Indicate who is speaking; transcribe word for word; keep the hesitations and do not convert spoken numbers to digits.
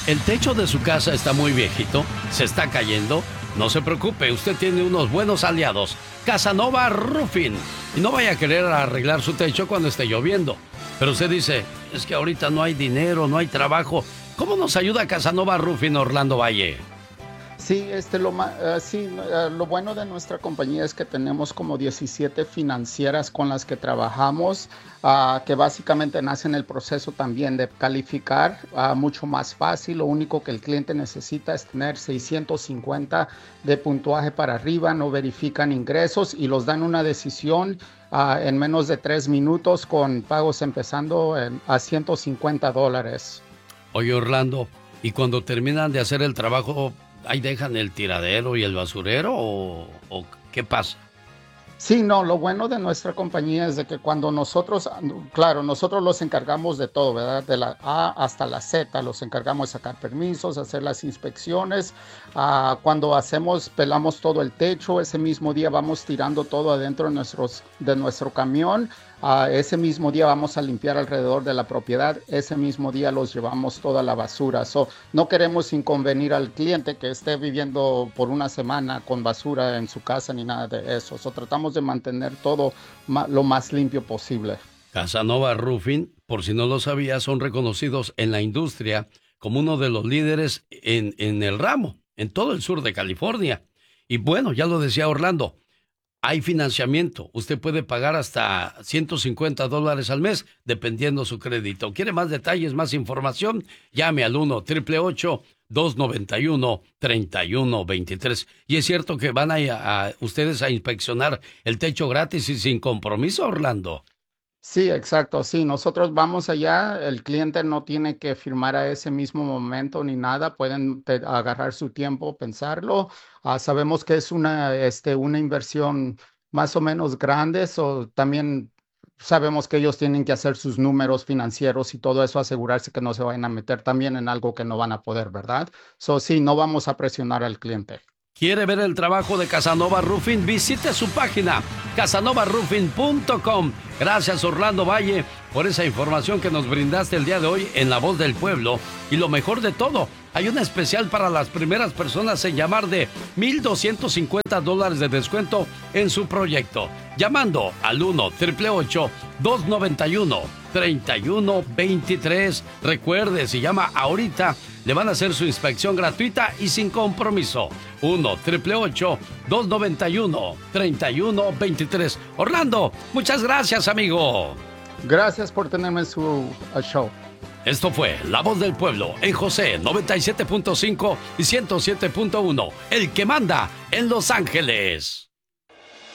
Speaker 1: ¿El techo de su casa está muy viejito? ¿Se está cayendo? No se preocupe, usted tiene unos buenos aliados. Casanova Roofing. Y no vaya a querer arreglar su techo cuando esté lloviendo. Pero usted dice, es que ahorita no hay dinero, no hay trabajo. ¿Cómo nos ayuda Casanova Roofing, Orlando Valle?
Speaker 2: Sí, este, lo, uh, sí, uh, lo bueno de nuestra compañía es que tenemos como diecisiete financieras con las que trabajamos, uh, que básicamente nacen el proceso también de calificar uh, mucho más fácil. Lo único que el cliente necesita es tener seiscientos cincuenta de puntuaje para arriba, no verifican ingresos y los dan una decisión uh, en menos de tres minutos con pagos empezando en, a ciento cincuenta dólares.
Speaker 1: Oye, Orlando, ¿y cuando terminan de hacer el trabajo, ahí dejan el tiradero y el basurero o, o qué pasa?
Speaker 2: Sí, no, lo bueno de nuestra compañía es de que cuando nosotros, claro, nosotros los encargamos de todo, ¿verdad? De la A hasta la Z, los encargamos de sacar permisos, hacer las inspecciones. Uh, cuando hacemos, pelamos todo el techo, ese mismo día vamos tirando todo adentro de, nuestros, de nuestro camión. Uh, ese mismo día vamos a limpiar alrededor de la propiedad, ese mismo día los llevamos toda la basura. So, no queremos inconvenir al cliente que esté viviendo por una semana con basura en su casa ni nada de eso. So, tratamos de mantener todo ma- lo más limpio posible.
Speaker 1: Casanova Roofing, por si no lo sabía, son reconocidos en la industria como uno de los líderes en, en el ramo, en todo el sur de California. Y bueno, ya lo decía Orlando, hay financiamiento. Usted puede pagar hasta ciento cincuenta dólares al mes, dependiendo su crédito. ¿Quiere más detalles, más información? Llame al uno ocho ocho ocho, dos nueve uno, tres uno dos tres. Y es cierto que van a, a ustedes a inspeccionar el techo gratis y sin compromiso, Orlando.
Speaker 2: Sí, exacto, sí, nosotros vamos allá, el cliente no tiene que firmar a ese mismo momento ni nada, pueden te- agarrar su tiempo, pensarlo. Ah, sabemos que es una, este, una inversión más o menos grande, so, también sabemos que ellos tienen que hacer sus números financieros y todo eso, asegurarse que no se vayan a meter también en algo que no van a poder, ¿verdad? So, sí, no vamos a presionar al cliente.
Speaker 1: ¿Quiere ver el trabajo de Casanova Roofing? Visite su página, casanova roofing punto com. Gracias, Orlando Valle, por esa información que nos brindaste el día de hoy en La Voz del Pueblo. Y lo mejor de todo, hay una especial para las primeras personas en llamar de mil doscientos cincuenta dólares de descuento en su proyecto. Llamando al uno ocho ocho ocho, dos nueve uno, tres uno dos tres. Recuerde, si llama ahorita, le van a hacer su inspección gratuita y sin compromiso. uno ocho ocho ocho, dos nueve uno, tres uno dos tres. Orlando, muchas gracias, amigo.
Speaker 2: Gracias por tenerme en su uh, show.
Speaker 1: Esto fue La Voz del Pueblo en José noventa y siete punto cinco y ciento siete punto uno, el que manda en Los Ángeles.